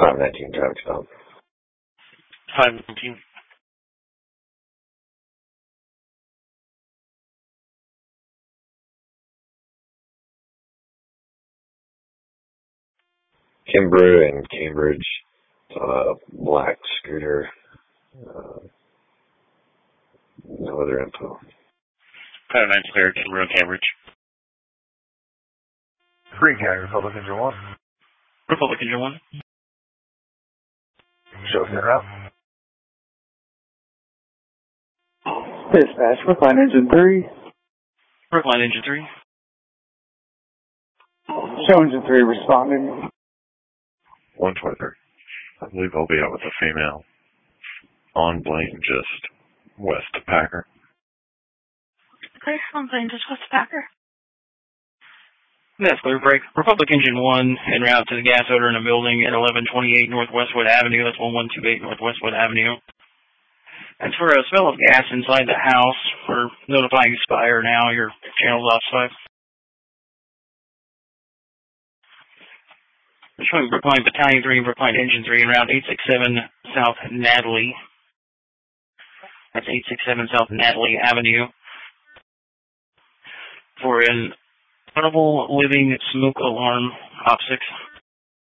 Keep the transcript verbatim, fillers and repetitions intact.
five nineteen traffic stop. five nineteen. Kimbrough and Cambridge. Uh, black scooter. Uh, no other info. five nine clear, Kimbrough, Cambridge. Green County, Republic Engine one. Republic Engine one. Show us in route. Dispatch, Brookline Engine three. Brookline Engine three. Show Engine three responding. one twenty-three. I believe I'll be out with a female on Blaine, just west of Packer. Okay, on Blaine, just west of Packer. That's clear break. Republic Engine one, en route to the gas odor in a building at eleven twenty-eight North Westwood Avenue. That's one one two eight North Westwood Avenue. As for a smell of gas inside the house, we're notifying Spire now. Your channel's off, Spire. We're showing Brookline Battalion three and Brookline Engine three en route eight six seven South Natalie. That's eight six seven South Natalie Avenue. For an audible living smoke alarm, op six.